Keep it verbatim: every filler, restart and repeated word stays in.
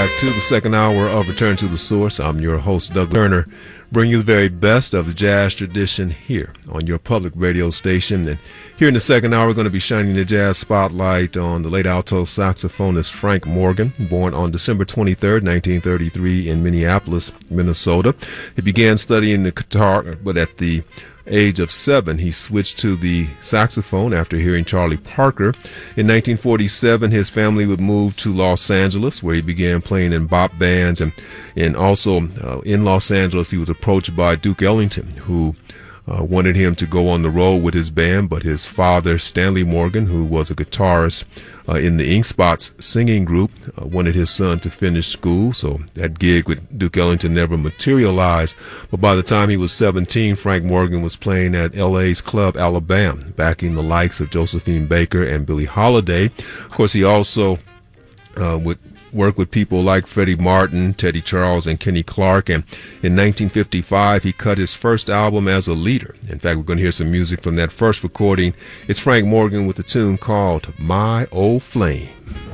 back to the second hour of Return to the Source. I'm your host, Doug Turner, bringing you the very best of the jazz tradition here on your public radio station. And here in the second hour, we're going to be shining the jazz spotlight on the late alto saxophonist Frank Morgan, born on December twenty-third, nineteen thirty-three in Minneapolis, Minnesota. He began studying the guitar, but at the age of seven, he switched to the saxophone after hearing Charlie Parker. In nineteen forty-seven, his family would move to Los Angeles, where he began playing in bop bands. And, and also uh, in Los Angeles, he was approached by Duke Ellington, who uh, wanted him to go on the road with his band. But his father, Stanley Morgan, who was a guitarist uh, in the Ink Spots singing group, uh, wanted his son to finish school. So that gig with Duke Ellington never materialized. But by the time he was seventeen, Frank Morgan was playing at L A's Club Alabama, backing the likes of Josephine Baker and Billie Holiday. Of course, he also uh, would work with people like Freddie Martin, Teddy Charles, and Kenny Clark. And in nineteen fifty-five, he cut his first album as a leader. In fact, we're going to hear some music from that first recording. It's Frank Morgan with a tune called My Old Flame.